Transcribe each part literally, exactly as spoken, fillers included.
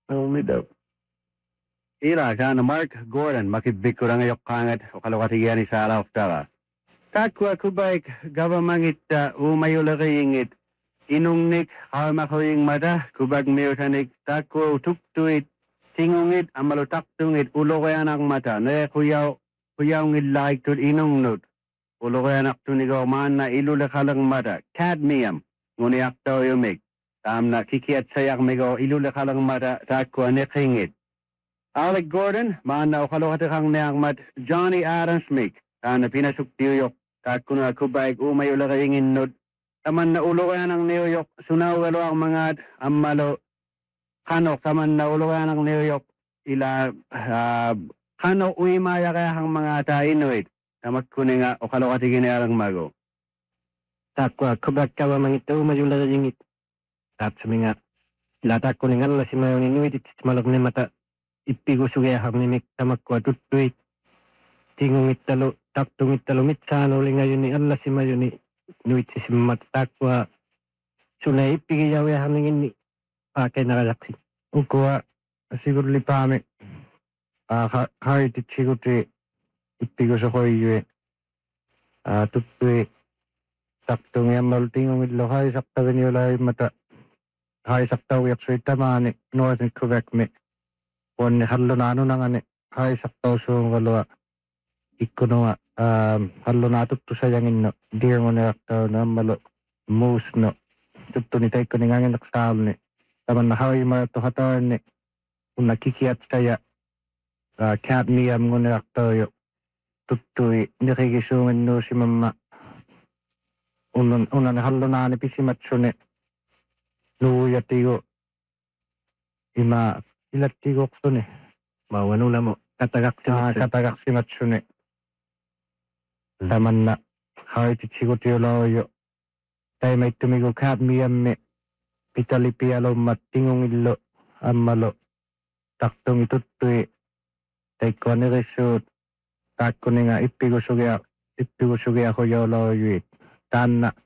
Umidaw. Ira kana Mark Gordon makibik ko lang ayok kangat o kalawatigan ni Sara Oktara. Takwa kubaik gawamangit uh, umayulakingit inungnik harmakoying mata kubag miutanik takwa utuktuit tingungit amalutak-tungit ulo ko yan ang mata na kuyaw kuyaw ngit laik tut inungnut ulo ko yan aktunigaw man na ilulakalang mata cadmium nguni aktaw yumik tam na kikiat sayak migaw ilulakalang mata takwa nekingit Alec Gordon, man na ukalokatakang niyangmat Johnny Adams Mick, na pinasuktiyok, takun na kubaig umayo lakaingin nod, taman na ulo kaya ng New York, sunawalo ang mga amalo, kanok, taman na ulo kaya ng New York, ila, uh, kanok uimaya kaya ang mga ta-Inuit, tamat kunin nga ukalokatigin niya lang mago. Takwa, kubag kawa mangito, umayo lakaingit, tap sa mga, latak kunin nga lasi mayo Inuit, itis malak ni mata, ipigo suge hamimik tamakwa tuttuit tingong italo taptung italo mitkano li ngayon ni Allah si mayo ni nuit si matatakwa sunay ipigi yaw ya hamingin ni pakai nakalaksi ukwa siguro li pame ah hari ti siguro ipigo sa koy yue ah tuttuit taptung ya mal tingong itlo hari sakta ganyo lai mata hari sakta wiyak suy tamani Northern Quebec me Pon hallo na ano na nga ni hay saktaw so kalwa ikko no um hallo na tutto sa yangin no dear mo na aktaw na malo moose no tutto ni tay ko ni ngangin naksal ni taman na hay ma to hatar ni kung nakikiat kaya uh, cadmium mo na aktaw yo tutto i nakikisungan no si mama unan unan hallo na ni pisimatso ni nuya tigo ima ilat tigok to ni mawano na mo katagak ah, katagak si Matsune taman na kahit ichigo tiyo lao yo tayo may tumigo cadmium me pitalipi alo matingong ilo amalo taktong itutui tayo ko ni resut tako ni nga ipigo sugi ipigo sugi ako yo lao yuit tan na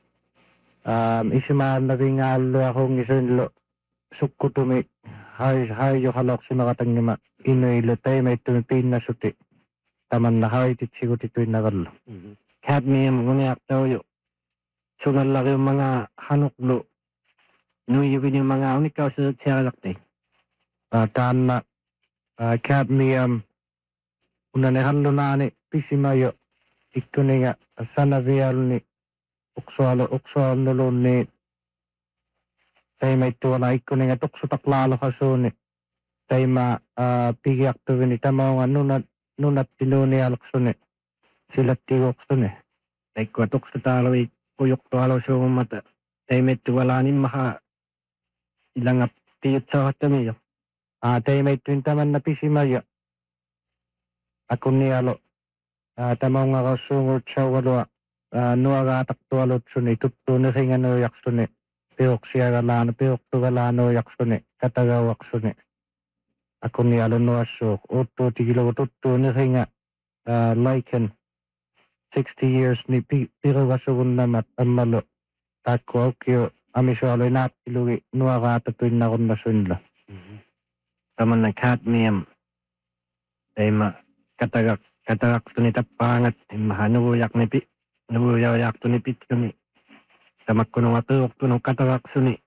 um, isimaan na rin nga alo akong isun lo sukutumi hay hay yo halok si makatang nima inoy lutay may tumipin na suti taman na hay titsigo titoy na kalo cadmium nguni aktaw yo sunal laki yung mga hanuklo nuyibin yung mga unikaw sa siyalakte uh, tan na uh, cadmium unanehan lo na ni pisimayo ikko ni nga sanaviyal ni uksualo uksualo nolo ni tay may tuwala ikko ni nga tukso taklalo kaso ni tay ma uh, pigiak to ni tamaw nga nunat nunat tinuni alakso ni sila tigok to ni tay ko tukso talo i kuyok to alo so mata tay may tuwala ni maka ilang ap tiyot sa katamiyo ah tay may tuwintaman na pisimayo ako ni alo uh, tamaw nga kasungot sa walo uh, nuwaga atak to alo so ni tutto ni ringa no yak so ni Piok siya galano, piok to galano yaksone, katagawak sone. Ako ni alo no asok, oto tigilo tutto ni ringa, uh, laiken, sixty years ni pi, piro gasogun namat, amalo, tako okyo, amiso alo inat iluwi, nuwa kata tuin na kong nasunla. Taman na cadmium, ay ma, katagak, katagak to ni tapangat, mahanubuyak ni pi, nubuyak to ni pit kami. Tamak ko nung ato, ko nung katagak suni.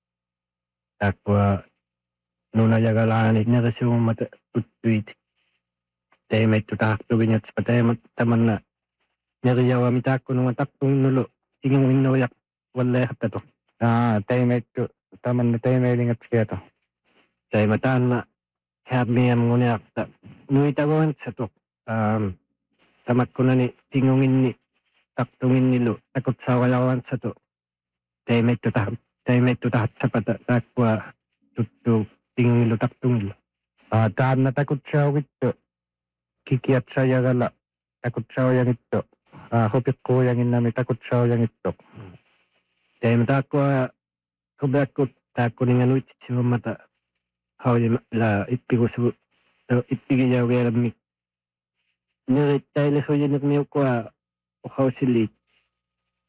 Takwa, nung nayagalanit niya kasi yung mata tutwit. Tayo may tutak to ganyan, patay taman na. Nariyawa mitak ko nung atak kong nulo. Tingin mo inoyak, wala hata to. Ah, tayo may to, taman na tayo may lingat siya to. Tayo mataan na, cadmium nguniak ta. Nung itagon sa to, um, tamak ko na ni, tingungin ni, taktungin nilo, takot sa walawan sa to. Tayo may tutak, tayo may tutak sa pata, takwa, tutu, tingong ilo, taktung ilo. Ah, taan na takot siya wito, kikiat siya yagala, takot siya yang ito. Ah, hupit ko yang inami, takot siya yang ito. Tayo matakwa, kubakot, tako ni nga nuit, si mamata, how yung la, ipigo su, ipigi yaw kaya lamik. Nirit tayo leso yun at niyo kwa, o how silit.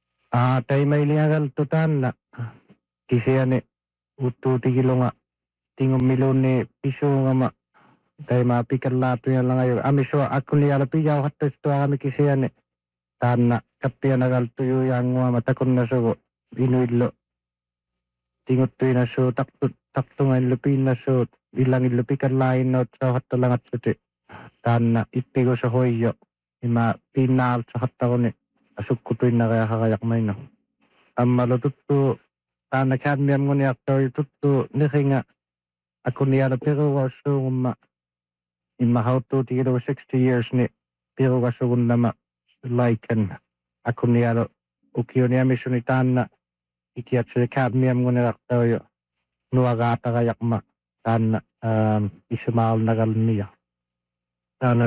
Ah, tayo may liyagal tutan na. Kisiya ni utu tigilo nga tingom milone piso nga ma tay mapikal lato yan lang ngayon. Ami so ako ni ala pigaw hatta ito kami kisiyan eh. Tana kapya nagal tuyo yang nga matakon na so inuilo. Tingot tuyo na so takto takto nga ilupin na so ilang ilupikan lain na sa hatta lang at suti. Tana ipigo sa hoyo. Ima pinal sa hatta ko ni asuk ko tuyo na kaya kakayak may no. Ang malututto tana kadmiam ko ni aktor tutto nikinga ako ni ala pero waso ma imahauto tiro sixty years ni pero waso na ma laikan ako ni ala ukiyo ni amisunitan na ikiat sa kadmiam ko ni aktor yo nuagata kayak ma tana um, ismaal nagal niya tana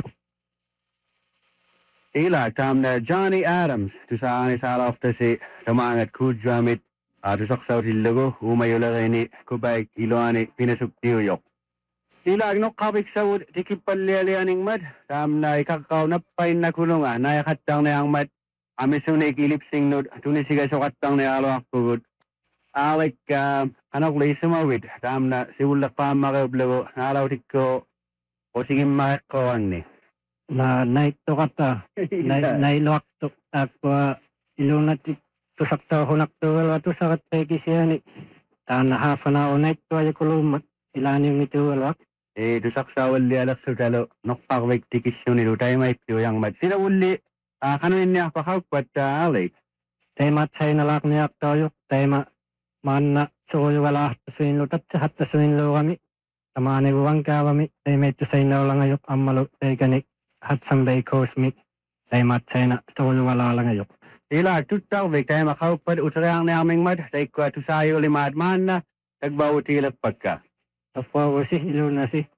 Ila tam na Johnny Adams tu sa ani sa lofta si kamangat kudramit at usak sa utilago umayula ni kubay iloani pinasuk tiyok. Ila no kabik sa ud tikipalilianing mad tam na ikakaw na pain na kulunga na yakatang na ang mad amisuni kilipsing nod tunisiga so katang na alo akugud. Alik uh, kanok lisumawid tam na siulak pa makablago nalaw tikko o sige makako ang ni. na night to kata na nailwak to ako iluna ti to sakta honak to wala to sakat teki siya ni tana half an hour night to ay kulum ilan yung ito wala Eh, tu saksa wali alak sa talo nokpak wek tikis yun ito tayo may piyo yang mat. Sila wali, ah, kanuin niya pa kaupat ta alik. tayo matay na lak niya tayo tayo ma man na so wala suin lo tat hat suin lo kami tamane buwang ka kami tayo may to say na lang ayok amalo tayo kanik hat sambay cosmic tayo matay na so wala lang ayok Ila, tutaw wek tayo makaupat utarang na aming mat. Tayo kwa tu sayo limad man na tagbaw tilak pagka. Tapos si iluna si